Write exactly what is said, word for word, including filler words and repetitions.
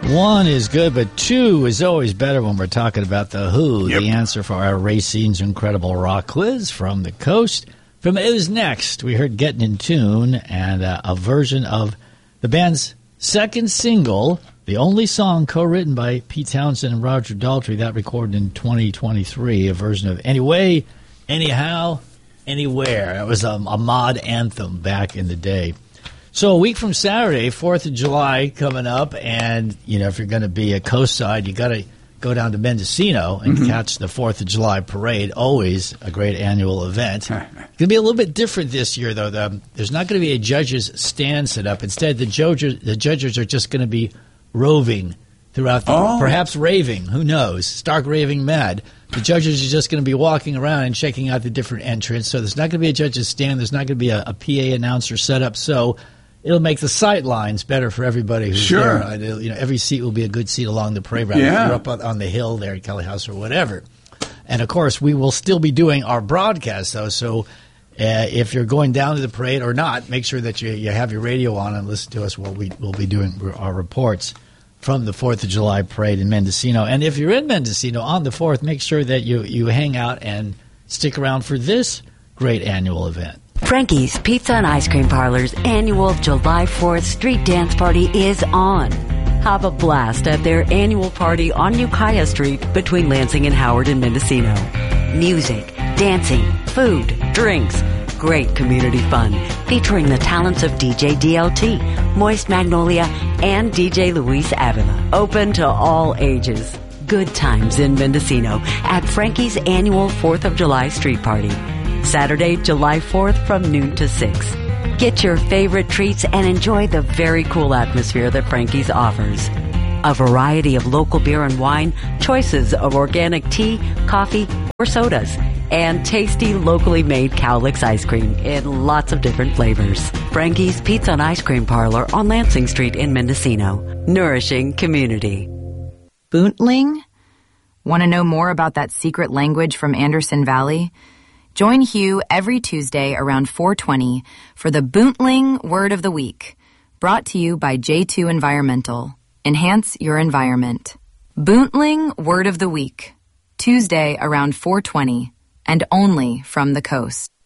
One is good, but two is always better when we're talking about The Who. Yep. The answer for our Racine's Incredible Rock Quiz from the coast. From It Was Next, we heard Getting in Tune and uh, a version of the band's second single, the only song co-written by Pete Townsend and Roger Daltrey, that recorded in twenty twenty-three, a version of Anyway, Anyhow, Anywhere. That was a, a mod anthem back in the day. So a week from Saturday, fourth of July coming up, and, you know, if you're going to be a coast side, you got to go down to Mendocino and mm-hmm. catch the fourth of July parade, always a great annual event. It's going to be a little bit different this year, though. The, there's not going to be a judges' stand set up. Instead, the judges, the judges are just going to be roving throughout the oh. perhaps raving, who knows, stark raving mad. The judges are just going to be walking around and checking out the different entrants. So there's not going to be a judges' stand. There's not going to be a, a P A announcer set up. So it'll make the sight lines better for everybody who's sure. there. It'll, you know, every seat will be a good seat along the parade route. Yeah. If you're up on, on the hill there at Kelly House or whatever. And, of course, we will still be doing our broadcast, though. So uh, if you're going down to the parade or not, make sure that you, you have your radio on and listen to us while we, we'll be doing our reports from the fourth of July parade in Mendocino. And if you're in Mendocino on the fourth, make sure that you, you hang out and stick around for this great annual event. Frankie's Pizza and Ice Cream Parlor's annual July fourth Street Dance Party is on. Have a blast at their annual party on Ukiah Street between Lansing and Howard in Mendocino. Music, dancing, food, drinks, great community fun featuring the talents of D J D L T, Moist Magnolia, and D J Luis Avila. Open to all ages. Good times in Mendocino at Frankie's annual fourth of July Street Party. Saturday, July fourth from noon to six. Get your favorite treats and enjoy the very cool atmosphere that Frankie's offers. A variety of local beer and wine, choices of organic tea, coffee, or sodas, and tasty locally made Cowlicks ice cream in lots of different flavors. Frankie's Pizza and Ice Cream Parlor on Lansing Street in Mendocino. Nourishing community. Boontling? Want to know more about that secret language from Anderson Valley? Join Hugh every Tuesday around four twenty for the Boontling Word of the Week, brought to you by J two Environmental. Enhance your environment. Boontling Word of the Week, Tuesday around four twenty, and only from the coast.